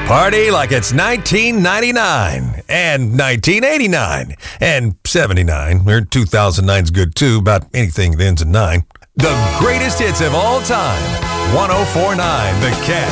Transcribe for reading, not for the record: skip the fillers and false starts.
Party like it's 1999 and 1989 and 79. Or 2009's good too, about anything that ends in 9. The greatest hits of all time. 104.9 The Cat.